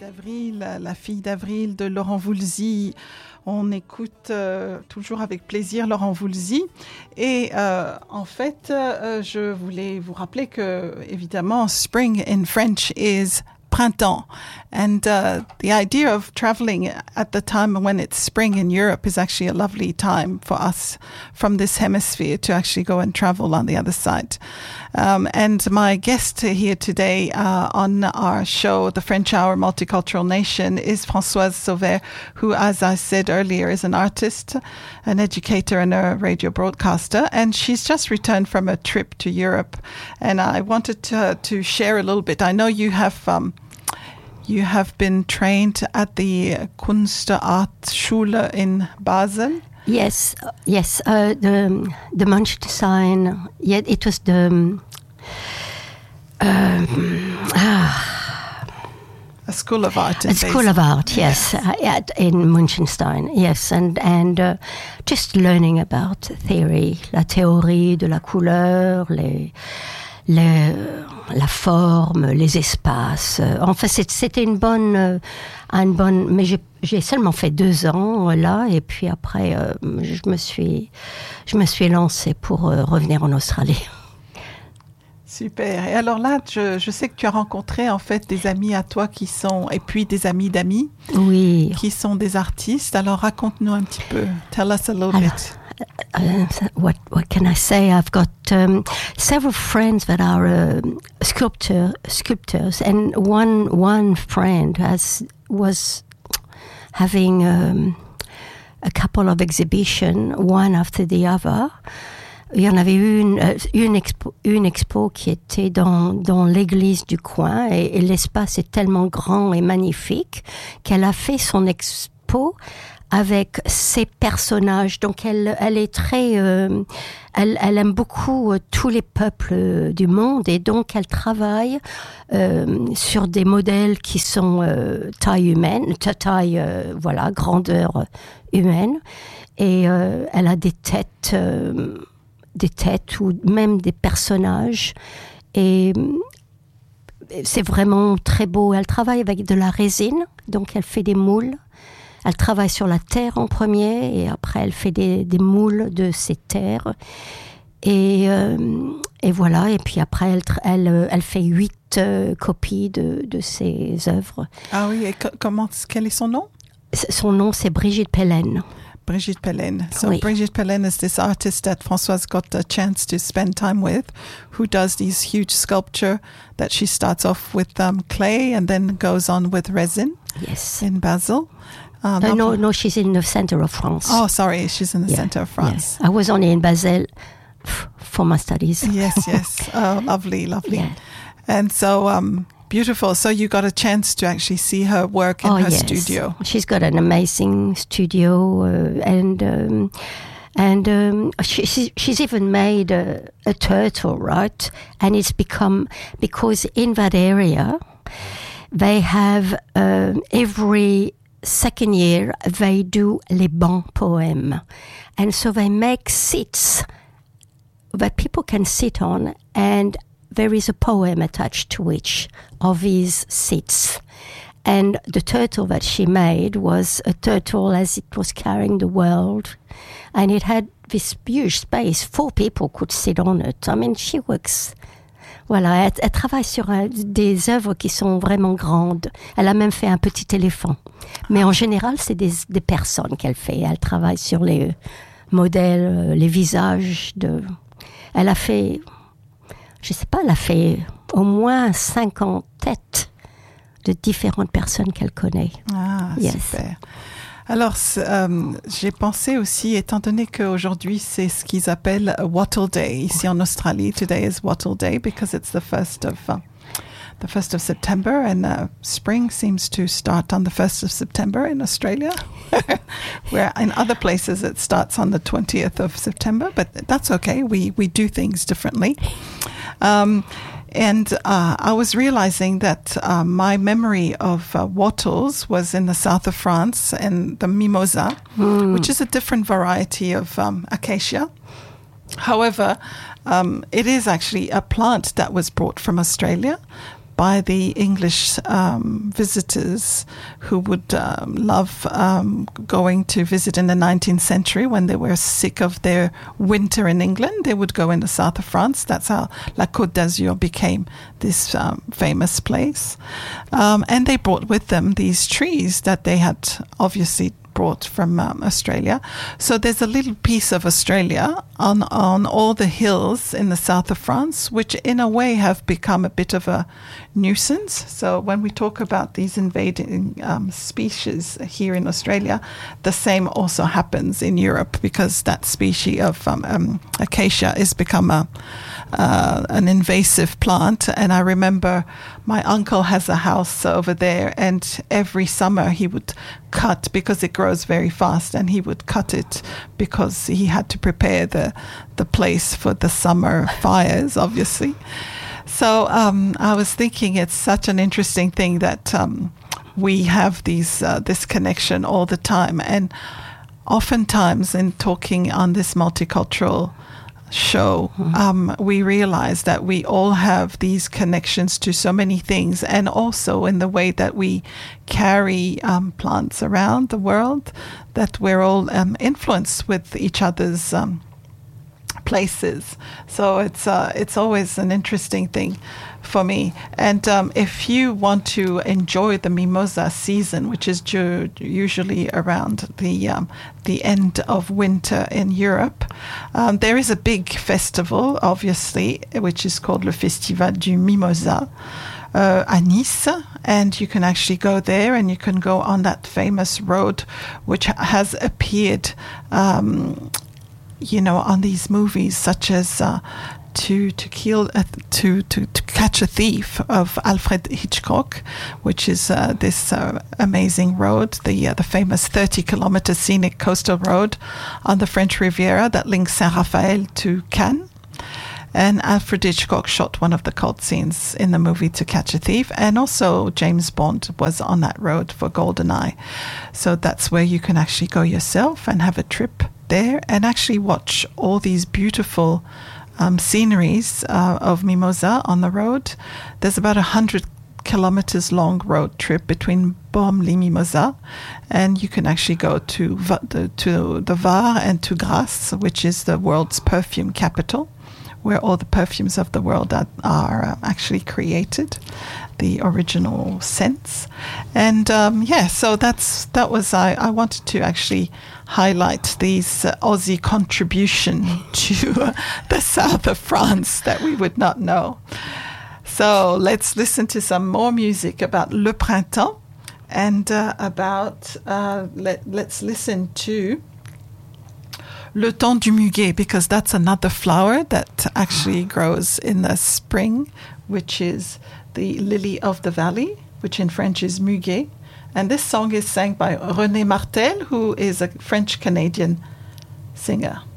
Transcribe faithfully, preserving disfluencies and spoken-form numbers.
d'Avril, la fille d'Avril de Laurent Voulzy. On écoute euh, toujours avec plaisir Laurent Voulzy. Et euh, en fait, euh, je voulais vous rappeler que, évidemment, spring in French is printemps. And uh, the idea of traveling at the time when it's spring in Europe is actually a lovely time for us from this hemisphere to actually go and travel on the other side. Um, and my guest here today uh, on our show, The French Hour Multicultural Nation, is Françoise Sauvert, who, as I said earlier, is an artist, an educator, and a radio broadcaster. And she's just returned from a trip to Europe. And I wanted to, to share a little bit. I know you have... Um, You have been trained at the Kunstart-Schule in Basel. Yes, yes. Uh, the the Munchenstein. Yeah, it was the um, um, ah, a school of art. In a school of art. Yes, yes. Uh, at, in Munchenstein. Yes, and and uh, just learning about theory, la théorie de la couleur, les. Les, la forme, les espaces. Enfin, c'était une bonne, une bonne. Mais j'ai, j'ai seulement fait deux ans là, et puis après, euh, je me suis, je me suis lancée pour euh, revenir en Australie. Super. Et alors là, je, je sais que tu as rencontré en fait des amis à toi qui sont, et puis des amis d'amis, oui, qui sont des artistes. Alors raconte-nous un petit peu. Tell us a little alors, bit. Uh, what what can I say? I've got um, several friends that are uh, sculptor sculptors, and one one friend has was having um, a couple of exhibitions, one after the other. Il y en avait une une expo une expo qui était dans dans l'église du coin, et, et l'espace est tellement grand et magnifique qu'elle a fait son expo avec ses personnages. Donc elle, elle est très, euh, elle, elle aime beaucoup euh, tous les peuples euh, du monde, et donc elle travaille euh, sur des modèles qui sont euh, taille humaine, taille, euh, voilà, grandeur humaine, et euh, elle a des têtes, euh, des têtes ou même des personnages, et c'est vraiment très beau. Elle travaille avec de la résine, donc elle fait des moules. Elle travaille sur la terre en premier, et après elle fait des, des moules de ces terres. Et, euh, et voilà, et puis après elle, elle, elle fait huit euh, copies de, de ses œuvres. Ah oui, et co- comment, quel est son nom? Son nom, c'est Brigitte Pellen. Brigitte Pellen. So oui. Brigitte Pellen is this artist that Françoise got a chance to spend time with, who does these huge sculpture that she starts off with um, clay and then goes on with resin. Yes. In Basel. Uh, uh, no, no, she's in the center of France. Oh, sorry, she's in the yeah, center of France. Yeah. I was only in Basel f- for my studies. Yes, yes. Oh, lovely, lovely. Yeah. And so, um, beautiful. So you got a chance to actually see her work in oh, her yes. studio. She's got an amazing studio, uh, and um, and um, she, she, she's even made a, a turtle, right? And it's become, because in that area, they have uh, every second year they do les bancs poèmes, and so they make seats that people can sit on, and there is a poem attached to each of these seats. And the turtle that she made was a turtle as it was carrying the world, and it had this huge space. Four people could sit on it. I mean, she works. Voilà, elle, elle travaille sur un, des œuvres qui sont vraiment grandes. Elle a même fait un petit éléphant. Mais en général, c'est des, des personnes qu'elle fait. Elle travaille sur les modèles, les visages de... Elle a fait, je sais pas, elle a fait au moins cinquante têtes de différentes personnes qu'elle connaît. Ah, yes. Super. Alors, euh, j'ai pensé aussi, étant donné qu'aujourd'hui, c'est ce qu'ils appellent Wattle Day. Ici en Australie, today is Wattle Day because it's the first of, uh, the first of September, and uh, spring seems to start on the first of September in Australia, where in other places it starts on the twentieth of September, but that's okay. We, we do things differently. Um, And uh, I was realizing that uh, my memory of uh, wattles was in the south of France and the mimosa, mm. which is a different variety of um, acacia. However, um, it is actually a plant that was brought from Australia, by the English um, visitors who would um, love um, going to visit in the nineteenth century when they were sick of their winter in England. They would go in the south of France. That's how La Côte d'Azur became this um, famous place. Um, and they brought with them these trees that they had obviously brought from um, Australia. So there's a little piece of Australia on on all the hills in the south of France, which in a way have become a bit of a nuisance. So when we talk about these invading um, species here in Australia, the same also happens in Europe, because that species of um, um, acacia has become a Uh, an invasive plant. And I remember my uncle has a house over there, and every summer he would cut, because it grows very fast, and he would cut it because he had to prepare the the place for the summer fires, obviously. So um, I was thinking it's such an interesting thing that um, we have these uh, this connection all the time. And oftentimes in talking on this multicultural show, um, we realize that we all have these connections to so many things, and also in the way that we carry um, plants around the world, that we're all um, influenced with each other's um, places. So it's uh, it's always an interesting thing for me. And um, if you want to enjoy the mimosa season, which is ju- usually around the um, the end of winter in Europe, um, there is a big festival, obviously, which is called le Festival du Mimosa uh, à Nice. And you can actually go there, and you can go on that famous road, which has appeared um, you know, on these movies, such as uh, to to kill a, to, to to catch a thief of Alfred Hitchcock, which is uh, this uh, amazing road, the uh, the famous thirty kilometer scenic coastal road on the French Riviera that links Saint-Raphaël to Cannes. And Alfred Hitchcock shot one of the cult scenes in the movie To Catch a Thief, and also James Bond was on that road for GoldenEye. So that's where you can actually go yourself and have a trip there and actually watch all these beautiful um, sceneries uh, of Mimosa on the road. There's about a hundred kilometers long road trip between Beaume-les-Mimosas, and you can actually go to the, to the Var and to Grasse, which is the world's perfume capital, where all the perfumes of the world are, are actually created, the original scents. And um, yeah, so that's that was I, I wanted to actually highlight these uh, Aussie contribution to uh, the south of France that we would not know. So let's listen to some more music about Le Printemps, and uh, about uh, let, let's listen to Le Temps du Muguet, because that's another flower that actually grows in the spring, which is the lily of the valley, which in French is muguet. And this song is sang by René Martel, who is a French-Canadian singer.